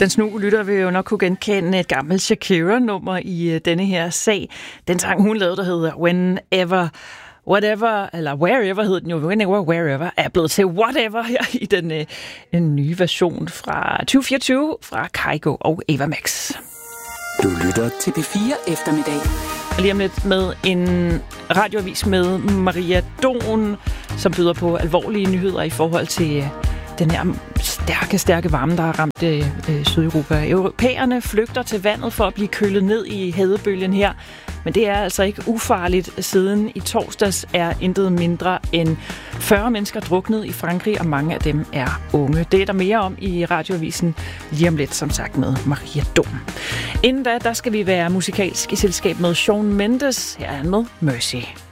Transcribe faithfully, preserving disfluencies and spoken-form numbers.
Den snu lytter vil jo nok kunne genkende et gammelt Shakira-nummer i denne her sag. Den sang, hun lavede, der hedder Whenever, Whatever, eller Wherever hed den jo, Whenever, Wherever, er blevet til Whatever her i den øh, en nye version fra tyve fireogtyve fra Kygo og Ava Max. Du lytter til P fire Eftermiddag. Lige om lidt med en radioavis med Maria Don, som byder på alvorlige nyheder i forhold til den her stærke, stærke varme, der har ramt øh, Sydeuropa. Europæerne flygter til vandet for at blive kølet ned i hedebølgen her, men det er altså ikke ufarligt. Siden i torsdags er intet mindre end fyrre mennesker druknet i Frankrig, og mange af dem er unge. Det er der mere om i radioavisen lige om lidt, som sagt med Maria Dom. Inden da, der skal vi være musikalsk i selskab med Shawn Mendes. Her er han med Mercy.